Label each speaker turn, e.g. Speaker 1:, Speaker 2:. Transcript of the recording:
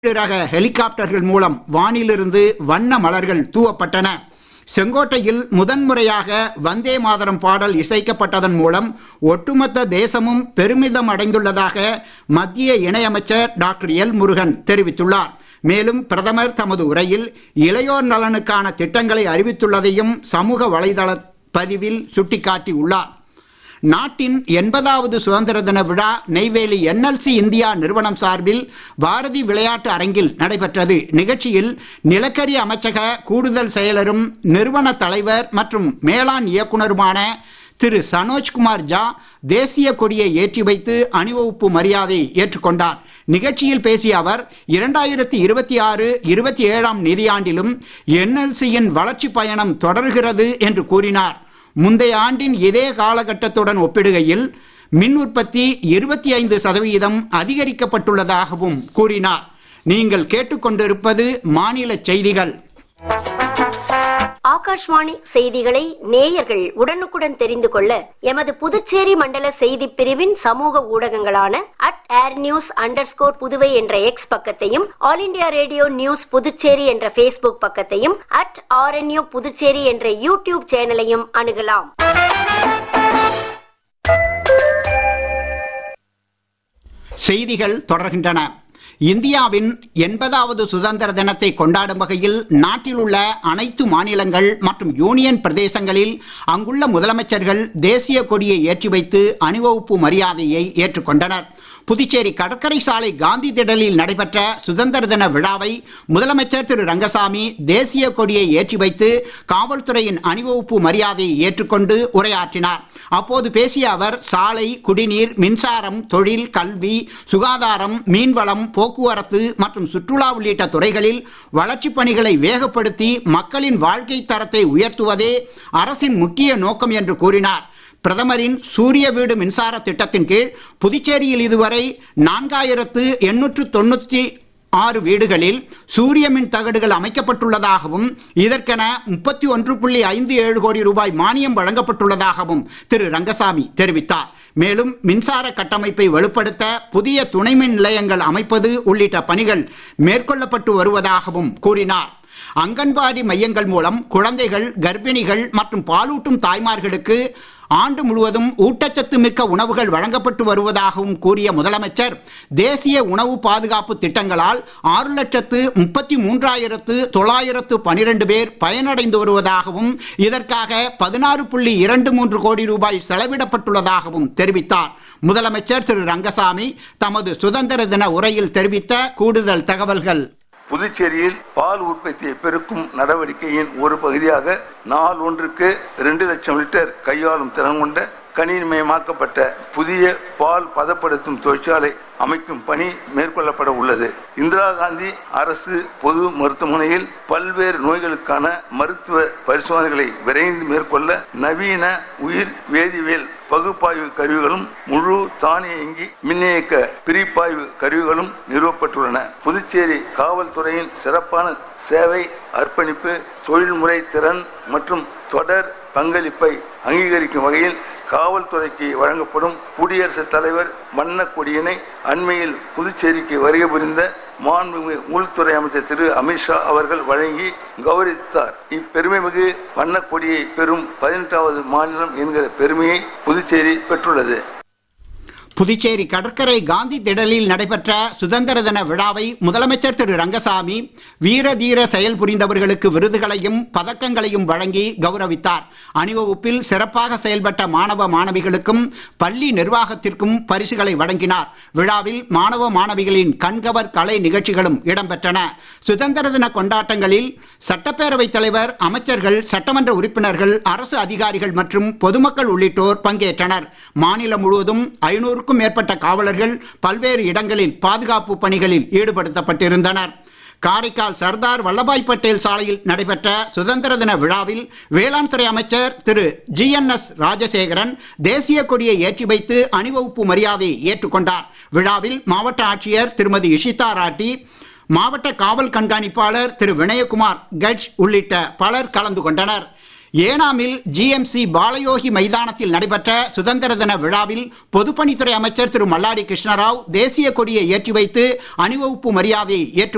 Speaker 1: ரக ஹெலிகாப்டர்கள் மூலம் வானிலிருந்து வண்ண மலர்கள் தூவப்பட்டன. செங்கோட்டையில் முதன்முறையாக வந்தே மாதரம் பாடல் இசைக்கப்பட்டதன் மூலம் ஒட்டுமொத்த தேசமும் பெருமிதம் அடைந்துள்ளதாக மத்திய இணையமைச்சர் டாக்டர் எல் முருகன் தெரிவித்துள்ளார். மேலும் பிரதமர் தமது உரையில் இளையோர் நலனுக்கான திட்டங்களை அறிவித்துள்ளதையும் சமூக வலைதள பதிவில் சுட்டிக்காட்டியுள்ளார். நாட்டின் 80வது சுதந்திர தின விழா நெய்வேலி NLC இந்தியா நிறுவனம் சார்பில் பாரதி விளையாட்டு அரங்கில் நடைபெற்றது. நிகழ்ச்சியில் நிலக்கரி அமைச்சக கூடுதல் செயலரும் நிறுவன தலைவர் மற்றும் மேலாண் இயக்குனருமான திரு சனோஜ்குமார் ஜா தேசிய கொடியை ஏற்றி வைத்து அணிவகுப்பு மரியாதை ஏற்றுக்கொண்டார். நிகழ்ச்சியில் பேசிய அவர் 2026-27 நிதியாண்டிலும் NLCயின் வளர்ச்சி பயணம் தொடர்கிறது என்று கூறினார். முந்தைய ஆண்டின் இதே காலகட்டத்துடன் ஒப்பிடுகையில் மின் உற்பத்தி 25% அதிகரிக்கப்பட்டுள்ளதாகவும் கூறினார். நீங்கள் கேட்டுக்கொண்டிருப்பது மாநில செய்திகள்.
Speaker 2: ஆகாஷ்வாணி செய்திகளை நேயர்கள் உடனுக்குடன் தெரிந்து கொள்ள எமது புதுச்சேரி மண்டல செய்தி பிரிவின் சமூக ஊடகங்களான @airnews_புதுவை என்ற X பக்கத்தையும், all India radio news Puducherry என்ற Facebook பக்கத்தையும், @RNU புதுச்சேரி என்ற YouTube சேனலையும் அணுகலாம்.
Speaker 1: செய்திகள் தொடர்கின்றன. இந்தியாவின் 80வது சுதந்திர தினத்தை கொண்டாடும் வகையில் நாட்டில் உள்ள அனைத்து மாநிலங்கள் மற்றும் யூனியன் பிரதேசங்களில் அங்குள்ள முதலமைச்சர்கள் தேசிய கொடியை ஏற்றி வைத்து அணிவகுப்பு மரியாதையை ஏற்றுக்கொண்டனர். புதுச்சேரி கடற்கரை சாலை காந்தி திடலில் நடைபெற்ற சுதந்திர தின விழாவை முதலமைச்சர் திரு ரங்கசாமி தேசிய கொடியை ஏற்றி வைத்து காவல்துறையின் அணிவகுப்பு மரியாதையை ஏற்றுக்கொண்டு உரையாற்றினார். அப்போது பேசிய அவர் சாலை, குடிநீர், மின்சாரம், தொழில், கல்வி, சுகாதாரம், மீன்வளம், போக்குவரத்து மற்றும் சுற்றுலா உள்ளிட்ட துறைகளில் வளர்ச்சிப் பணிகளை வேகப்படுத்தி மக்களின் வாழ்க்கை தரத்தை உயர்த்துவதே அரசின் முக்கிய நோக்கம் என்று கூறினார். பிரதமரின் சூரிய வீடு மின்சார திட்டத்தின் கீழ் புதுச்சேரியில் இதுவரை 4896 வீடுகளில் சூரிய மின் தகடுகள் அமைக்கப்பட்டுள்ளதாகவும் இதற்கென 31.57 கோடி ரூபாய் மானியம் வழங்கப்பட்டுள்ளதாகவும் திரு ரங்கசாமி தெரிவித்தார். மேலும் மின்சார கட்டமைப்பை வலுப்படுத்த புதிய துணை மின் நிலையங்கள் அமைப்பது உள்ளிட்ட பணிகள் மேற்கொள்ளப்பட்டு வருவதாகவும் கூறினார். அங்கன்வாடி மையங்கள் மூலம் குழந்தைகள், கர்ப்பிணிகள் மற்றும் பாலூட்டும் தாய்மார்களுக்கு ஆண்டு முழுவதும் ஊட்டச்சத்து மிக்க உணவுகள் வழங்கப்பட்டு வருவதாகவும் கூறிய முதலமைச்சர் தேசிய உணவு பாதுகாப்பு திட்டங்களால் 6,33,912 பேர் பயனடைந்து வருவதாகவும் இதற்காக 16.23 கோடி ரூபாய் செலவிடப்பட்டுள்ளதாகவும் தெரிவித்தார். முதலமைச்சர் திரு ரங்கசாமி தமது சுதந்திர தின உரையில் தெரிவித்த கூடுதல் தகவல்கள்.
Speaker 3: புதுச்சேரியில் பால் உற்பத்தியை பெருக்கும் நடவடிக்கையின் ஒரு பகுதியாக நாள் ஒன்றுக்கு 2 லட்சம் லிட்டர் கையாளும் திறன் கொண்ட கணினிமயமாக்கப்பட்ட புதிய பால் பதப்படுத்தும் தொழிற்சாலை அமைக்கும் பணி மேற்கொள்ளப்பட உள்ளது. இந்திரா காந்தி அரசு பொது மருத்துவமனையில் பல்வேறு நோய்களுக்கான மருத்துவ பரிசோதனைகளை விரைந்து மேற்கொள்ள நவீன உயிர் வேதியியல் பகுப்பாய்வு கருவிகளும் முழு தானியங்கி மின்னியக்க பிரிப்பாய்வு கருவிகளும் நிறுவப்பட்டுள்ளன. புதுச்சேரி காவல்துறையின் சிறப்பான சேவை, அர்ப்பணிப்பு, தொழில்முறை திறன் மற்றும் தொடர் பங்களிப்பை அங்கீகரிக்கும் வகையில் காவல்துறைக்கு வழங்கப்படும் குடியரசுத் தலைவர் வண்ண கொடியினை அண்மையில் புதுச்சேரிக்கு வருகை புரிந்த மாண்புமிகு உள்துறை அமைச்சர் திரு அமித்ஷா அவர்கள் வழங்கி கௌரவித்தார். இப்பெருமைமிகு வண்ண கொடியை பெறும் 18வது மாநிலம் என்கிற பெருமையை புதுச்சேரி பெற்றுள்ளது.
Speaker 1: புதுச்சேரி கடற்கரை காந்தி திடலில் நடைபெற்ற சுதந்திர தின விழாவை முதலமைச்சர் திரு ரங்கசாமி வீர தீர செயல் புரிந்தவர்களுக்கு விருதுகளையும் பதக்கங்களையும் வழங்கி கௌரவித்தார். அணிவகுப்பில் சிறப்பாக செயல்பட்ட மாணவ மாணவிகளுக்கும் பள்ளி நிர்வாகத்திற்கும் பரிசுகளை வழங்கினார். விழாவில் மாணவ மாணவிகளின் கண்கவர் கலை நிகழ்ச்சிகளும் இடம்பெற்றன. சுதந்திர தின கொண்டாட்டங்களில் சட்டப்பேரவைத் தலைவர், அமைச்சர்கள், சட்டமன்ற உறுப்பினர்கள், அரசு அதிகாரிகள் மற்றும் பொதுமக்கள் உள்ளிட்டோர் பங்கேற்றனர். மாநிலம் முழுவதும் 500க்கும் மேற்பட்ட காவலர்கள் பல்வேறு இடங்களில் பாதுகாப்பு பணிகளில் ஈடுபடுத்தப்பட்டிருந்தனர். காரைக்கால் சர்தார் வல்லபாய் பட்டேல் சாலையில் நடைபெற்ற சுதந்திர தின விழாவில் வேளாண் துறை அமைச்சர் திரு GNS ராஜசேகரன் தேசிய கொடியை ஏற்றி வைத்து அணிவகுப்பு மரியாதையை ஏற்றுக்கொண்டார். விழாவில் மாவட்ட ஆட்சியர் திருமதி இஷிதா ராட்டி, மாவட்ட காவல் கண்காணிப்பாளர் திரு வினயகுமார் கட்ஜ் உள்ளிட்ட பலர் கலந்து கொண்டனர். ஏனாமில் GMC பாலயோகி மைதானத்தில் நடைபெற்ற சுதந்திர தின விழாவில் பொதுப்பணித்துறை அமைச்சர் திரு மல்லாடி கிருஷ்ணராவ் தேசிய கொடியை ஏற்றி வைத்து அணிவகுப்பு மரியாதையை ஏற்றுக்